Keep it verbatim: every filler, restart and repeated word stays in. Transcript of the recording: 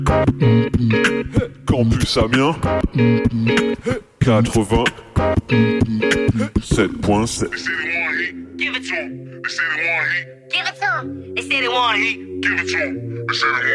Campus Amiens quatre-vingt-sept point sept. Give it to him. They say they want heat. Give it to him. They say they want heat. Give it to him. They say they want